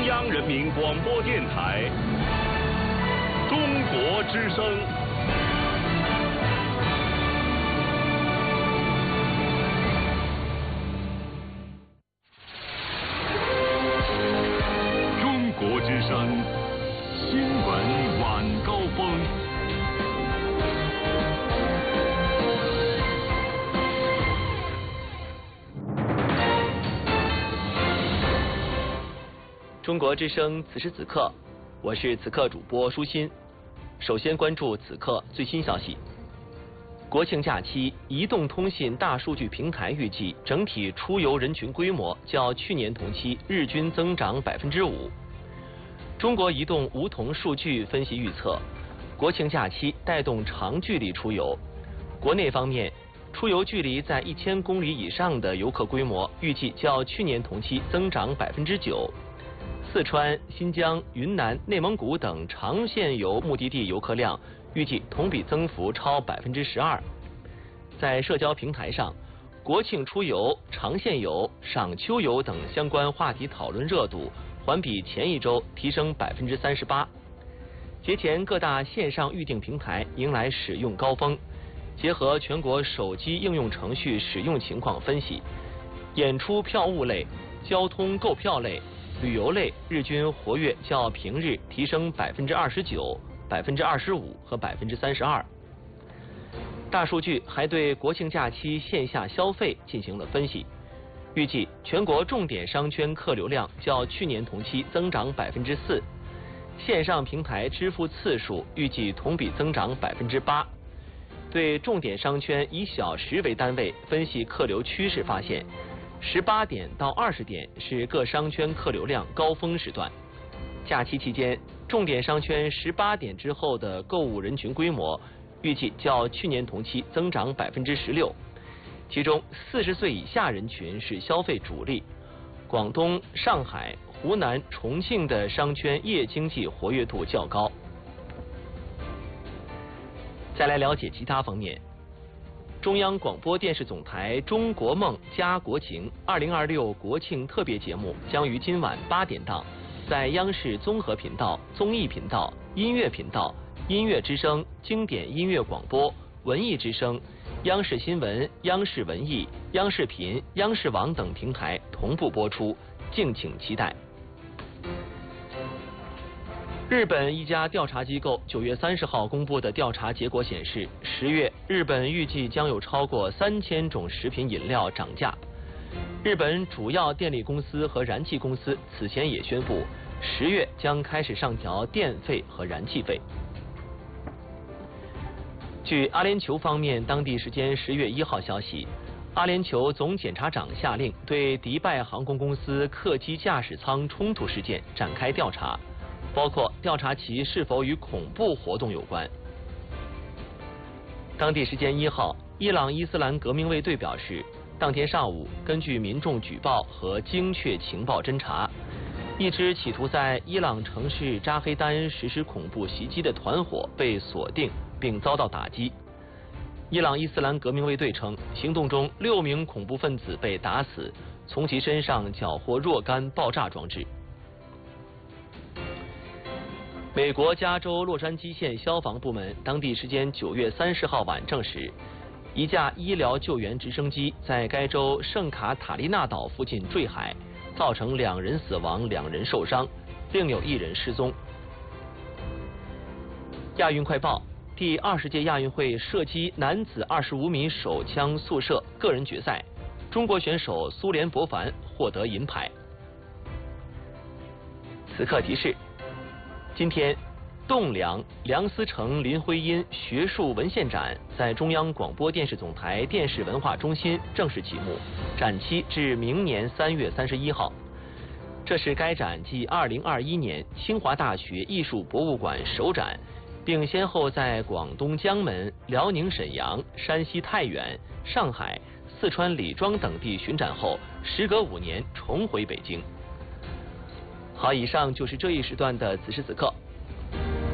中央人民广播电台中国之声。中国之声新闻晚高峰。 中国之声此时此刻，我是此刻主播舒心。首先关注此刻最新消息。国庆假期，移动通信大数据平台预计整体出游人群规模较去年同期日均增长5%。中国移动梧桐数据分析预测，国庆假期带动长距离出游。国内方面，出游距离在1000公里以上的游客规模预计较去年同期增长9%。四川、新疆、云南、内蒙古等长线游目的地游客量预计同比增幅超12%。在社交平台上，国庆出游、长线游、赏秋游等相关话题讨论热度环比前一周提升38%。节前各大线上预订平台迎来使用高峰，结合全国手机应用程序使用情况分析，演出票务类、交通购票类、旅游类日均活跃较平日提升29%、25%和32%。大数据还对国庆假期线下消费进行了分析，预计全国重点商圈客流量较去年同期增长4%，线上平台支付次数预计同比增长8%。对重点商圈以小时为单位分析客流趋势，发现18点到20点是各商圈客流量高峰时段。假期期间，重点商圈18点之后的购物人群规模预计较去年同期增长16%，其中40岁以下人群是消费主力。广东、上海、湖南、重庆的商圈夜经济活跃度较高。再来了解其他方面。中央广播电视总台《中国梦家国情》2026国庆特别节目将于今晚8点档，在央视综合频道、综艺频道、音乐频道、音乐之声、经典音乐广播、文艺之声、央视新闻、央视文艺、央视频、央视网等平台同步播出，敬请期待。日本一家调查机构9月30号公布的调查结果显示，10月日本预计将有超过3000种食品饮料涨价。日本主要电力公司和燃气公司此前也宣布，10月将开始上调电费和燃气费。据阿联酋方面当地时间10月1号消息，阿联酋总检察长下令对迪拜航空公司客机驾驶舱冲突事件展开调查，包括调查其是否与恐怖活动有关。当地时间1号，伊朗伊斯兰革命卫队表示，当天上午，根据民众举报和精确情报侦查，一支企图在伊朗城市扎黑丹实施恐怖袭击的团伙被锁定并遭到打击。伊朗伊斯兰革命卫队称，行动中6名恐怖分子被打死，从其身上缴获若干爆炸装置。美国加州洛杉矶县消防部门当地时间9月30号晚证实，一架医疗救援直升机在该州圣卡塔利纳岛附近坠海，造成2人死亡、2人受伤，另有1人失踪。亚运快报：第20届亚运会射击男子25米手枪速射个人决赛，中国选手苏联博凡获得银牌。此刻提示：今天，栋梁梁思成、林徽因学术文献展在中央广播电视总台电视文化中心正式启幕，展期至明年3月31号。这是该展继2021年清华大学艺术博物馆首展，并先后在广东江门、辽宁沈阳、山西太原、上海、四川李庄等地巡展后，时隔5年重回北京。好，以上就是这一时段的此时此刻，